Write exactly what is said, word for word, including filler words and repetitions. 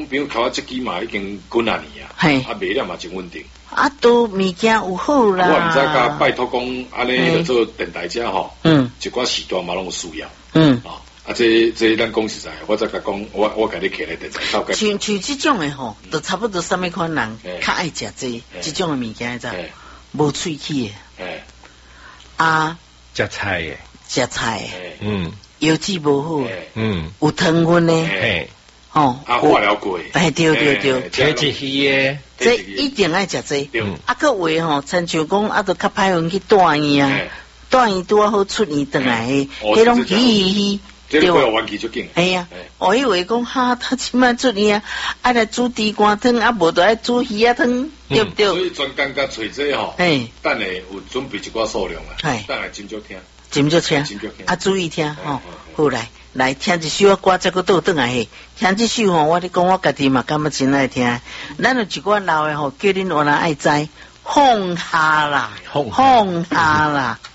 比如考这支嘛已经几啊年啊， 嘿， 啊卖了嘛真稳定。 啊，都物件有好啦。 我毋知甲拜托讲，安尼做电台者吼， 嗯， 一寡时段嘛拢有需要。 嗯， 啊，啊，这这咱讲实在，我再甲讲，我我甲你徛咧电台斗。 像像这种的吼，都差不多什么款人较爱食这这种的物件咋？无喙齿的。哎。啊。 食菜的。 食菜的。 嗯。 油脂无好。 嗯。 有糖分的。 嘿。 哦。 啊，化疗过。 哎，对对对。 铁质鱼的。 这一定爱食这。嗯。啊，个话吼，亲像讲啊，都较歹运去住院啊，住院拄啊好出院转来的，迄种鱼鱼鱼。 对吧？ 哎呀，我以为讲哈，他起码出去啊，爱来煮地瓜汤，啊无就爱煮鱼啊汤，对不对？ 所以专家甲找这吼，哎，等下有准备一寡数量啊，哎，等下真少听， 真少听，啊注意听吼，好来来听一首歌，再个倒转来嘿，听这首吼，我咧讲我家己嘛，感觉真爱听，咱有一寡老的吼，叫恁原来爱知，放下啦，放下啦。